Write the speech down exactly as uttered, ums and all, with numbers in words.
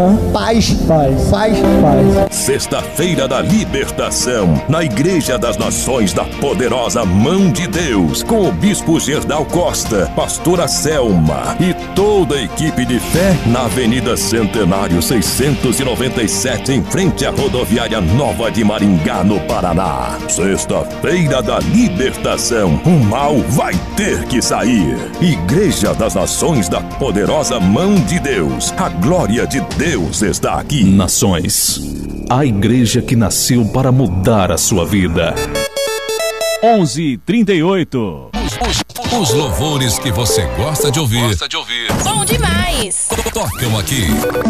Uhum. Paz. Paz. Paz. Paz. Sexta-feira da Libertação, na Igreja das Nações da Poderosa Mão de Deus, com o Bispo Gerdau Costa, Pastora Selma e toda a equipe de fé, na Avenida Centenário seiscentos e noventa e sete, em frente à Rodoviária Nova de Maringá, no Paraná. Sexta-feira da Libertação, o mal vai ter que sair. Igreja das Nações da Poderosa Mão de Deus, a glória de Deus está aqui. Nações, a igreja que nasceu para mudar a sua vida. onze e trinta e oito. Os, os, os louvores que você gosta de ouvir. Gosta de ouvir. Bom demais. Tocam aqui.